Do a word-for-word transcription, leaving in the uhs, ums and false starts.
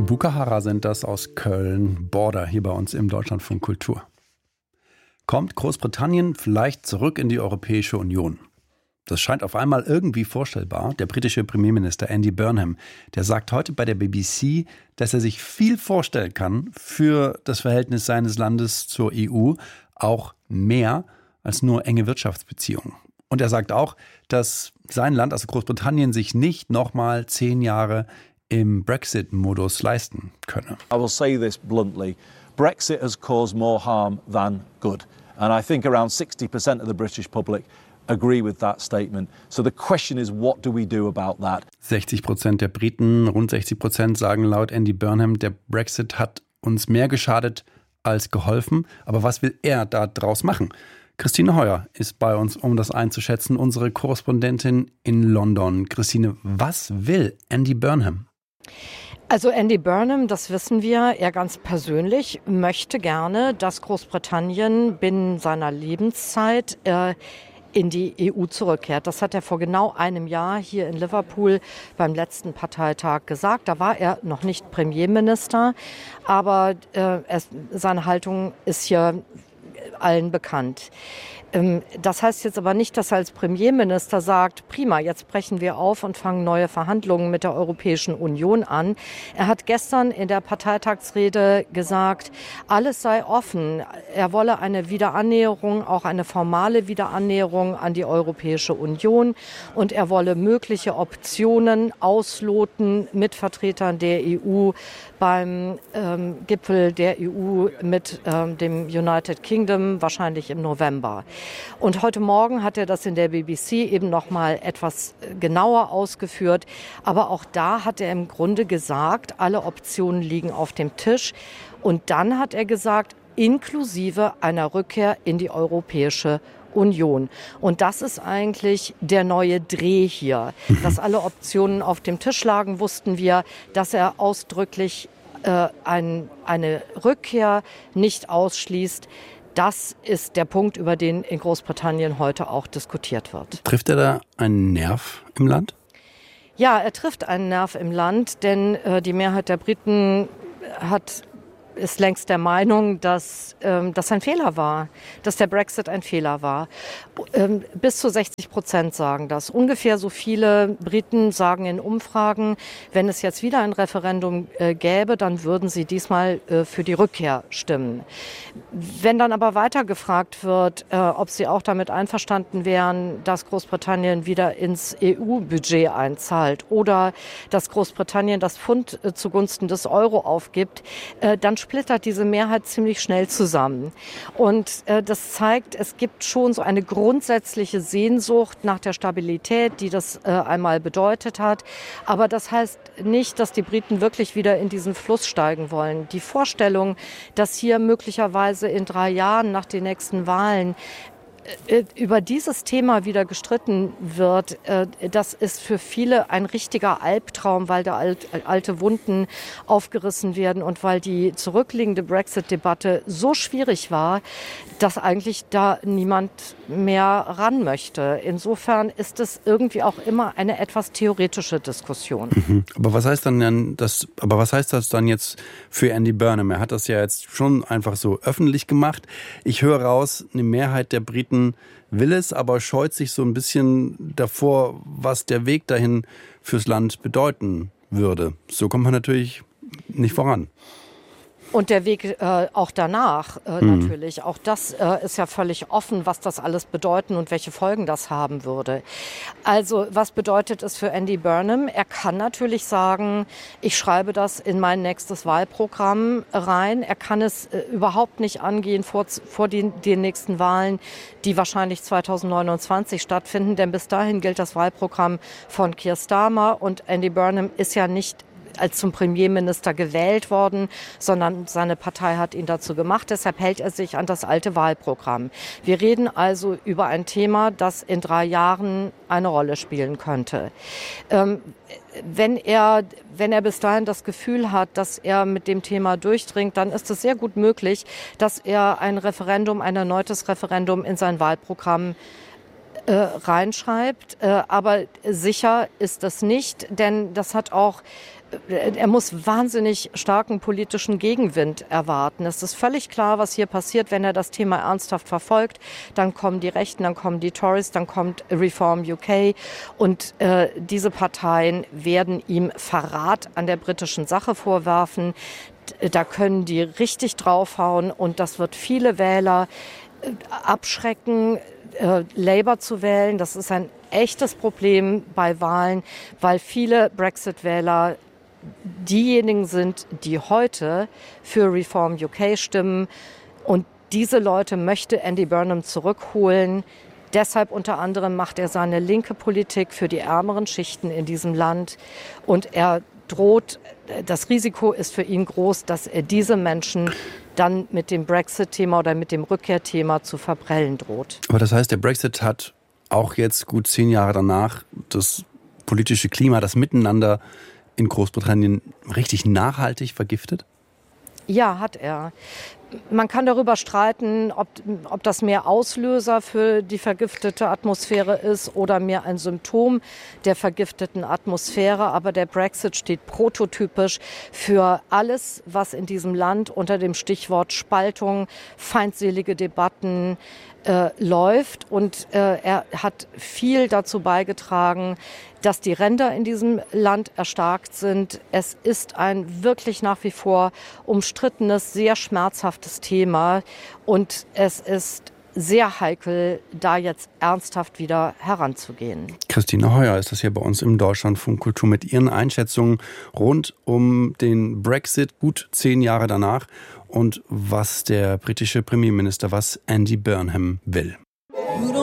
Bukahara sind das aus Köln-Border, hier bei uns im Deutschlandfunk Kultur. Kommt Großbritannien vielleicht zurück in die Europäische Union? Das scheint auf einmal irgendwie vorstellbar. Der britische Premierminister Andy Burnham, der sagt heute bei der B B C, dass er sich viel vorstellen kann für das Verhältnis seines Landes zur E U, auch mehr als nur enge Wirtschaftsbeziehungen. Und er sagt auch, dass sein Land, also Großbritannien, sich nicht nochmal zehn Jahre im Brexit-Modus leisten könne. I will say this bluntly. Brexit has caused more harm than good. And I think around sixty percent of the British public agree with that statement. So the question is, what do we do about that? sechzig Prozent der Briten, rund sechzig Prozent sagen laut Andy Burnham, der Brexit hat uns mehr geschadet als geholfen. Aber was will er da draus machen? Christine Heuer ist bei uns, um das einzuschätzen, unsere Korrespondentin in London. Christine, was will Andy Burnham? Also Andy Burnham, das wissen wir, er ganz persönlich möchte gerne, dass Großbritannien binnen seiner Lebenszeit äh, in die E U zurückkehrt. Das hat er vor genau einem Jahr hier in Liverpool beim letzten Parteitag gesagt. Da war er noch nicht Premierminister, aber äh, es, seine Haltung ist hier allen bekannt. Das heißt jetzt aber nicht, dass er als Premierminister sagt, prima, jetzt brechen wir auf und fangen neue Verhandlungen mit der Europäischen Union an. Er hat gestern in der Parteitagsrede gesagt, alles sei offen. Er wolle eine Wiederannäherung, auch eine formale Wiederannäherung an die Europäische Union, und er wolle mögliche Optionen ausloten mit Vertretern der E U beim ähm, Gipfel der E U mit ähm, dem United Kingdom, wahrscheinlich im November. Und heute Morgen hat er das in der B B C eben noch mal etwas genauer ausgeführt. Aber auch da hat er im Grunde gesagt, alle Optionen liegen auf dem Tisch. Und dann hat er gesagt, inklusive einer Rückkehr in die Europäische Union. Und das ist eigentlich der neue Dreh hier. Dass alle Optionen auf dem Tisch lagen, wussten wir, dass er ausdrücklich äh, ein, eine Rückkehr nicht ausschließt. Das ist der Punkt, über den in Großbritannien heute auch diskutiert wird. Trifft er da einen Nerv im Land? Ja, er trifft einen Nerv im Land, denn äh, die Mehrheit der Briten hat ist längst der Meinung, dass ähm, das ein Fehler war, dass der Brexit ein Fehler war. Ähm, bis zu sechzig Prozent sagen das. Ungefähr so viele Briten sagen in Umfragen, wenn es jetzt wieder ein Referendum äh, gäbe, dann würden sie diesmal äh, für die Rückkehr stimmen. Wenn dann aber weiter gefragt wird, äh, ob sie auch damit einverstanden wären, dass Großbritannien wieder ins E U-Budget einzahlt oder dass Großbritannien das Pfund äh, zugunsten des Euro aufgibt, äh, dann splittert diese Mehrheit ziemlich schnell zusammen. Und äh, das zeigt, es gibt schon so eine grundsätzliche Sehnsucht nach der Stabilität, die das äh, einmal bedeutet hat. Aber das heißt nicht, dass die Briten wirklich wieder in diesen Fluss steigen wollen. Die Vorstellung, dass hier möglicherweise in drei Jahren nach den nächsten Wahlen über dieses Thema wieder gestritten wird, das ist für viele ein richtiger Albtraum, weil da alte Wunden aufgerissen werden und weil die zurückliegende Brexit-Debatte so schwierig war, dass eigentlich da niemand mehr ran möchte. Insofern ist es irgendwie auch immer eine etwas theoretische Diskussion. Mhm. Aber was heißt dann das, aber was heißt das dann jetzt für Andy Burnham? Er hat das ja jetzt schon einfach so öffentlich gemacht. Ich höre raus, eine Mehrheit der Briten will es, aber scheut sich so ein bisschen davor, was der Weg dahin fürs Land bedeuten würde. So kommt man natürlich nicht voran. Und der Weg äh, auch danach äh, mhm. natürlich. Auch das äh, ist ja völlig offen, was das alles bedeuten und welche Folgen das haben würde. Also was bedeutet es für Andy Burnham? Er kann natürlich sagen, ich schreibe das in mein nächstes Wahlprogramm rein. Er kann es äh, überhaupt nicht angehen vor, vor den, den nächsten Wahlen, die wahrscheinlich zweitausendneunundzwanzig stattfinden. Denn bis dahin gilt das Wahlprogramm von Keir Starmer und Andy Burnham ist ja nicht als zum Premierminister gewählt worden, sondern seine Partei hat ihn dazu gemacht. Deshalb hält er sich an das alte Wahlprogramm. Wir reden also über ein Thema, das in drei Jahren eine Rolle spielen könnte. Ähm, wenn er, wenn er bis dahin das Gefühl hat, dass er mit dem Thema durchdringt, dann ist es sehr gut möglich, dass er ein Referendum, ein erneutes Referendum in sein Wahlprogramm äh, reinschreibt. Äh, aber sicher ist das nicht, denn das hat auch Er muss wahnsinnig starken politischen Gegenwind erwarten. Es ist völlig klar, was hier passiert, wenn er das Thema ernsthaft verfolgt. Dann kommen die Rechten, dann kommen die Tories, dann kommt Reform U K. Und äh, diese Parteien werden ihm Verrat an der britischen Sache vorwerfen. Da können die richtig draufhauen und das wird viele Wähler äh, abschrecken, äh, Labour zu wählen. Das ist ein echtes Problem bei Wahlen, weil viele Brexit-Wähler diejenigen sind, die heute für Reform U K stimmen. Und diese Leute möchte Andy Burnham zurückholen. Deshalb unter anderem macht er seine linke Politik für die ärmeren Schichten in diesem Land. Und er droht, das Risiko ist für ihn groß, dass er diese Menschen dann mit dem Brexit-Thema oder mit dem Rückkehrthema zu verprellen droht. Aber das heißt, der Brexit hat auch jetzt gut zehn Jahre danach das politische Klima, das Miteinander in Großbritannien richtig nachhaltig vergiftet? Ja, hat er. Man kann darüber streiten, ob, ob das mehr Auslöser für die vergiftete Atmosphäre ist oder mehr ein Symptom der vergifteten Atmosphäre. Aber der Brexit steht prototypisch für alles, was in diesem Land unter dem Stichwort Spaltung, feindselige Debatten äh, läuft. Und äh, er hat viel dazu beigetragen, dass die Ränder in diesem Land erstarkt sind. Es ist ein wirklich nach wie vor umstrittenes, sehr schmerzhaftes Thema. Und es ist sehr heikel, da jetzt ernsthaft wieder heranzugehen. Christine Heuer ist das hier bei uns im Deutschlandfunk Kultur mit ihren Einschätzungen rund um den Brexit, gut zehn Jahre danach, und was der britische Premierminister, was Andy Burnham will.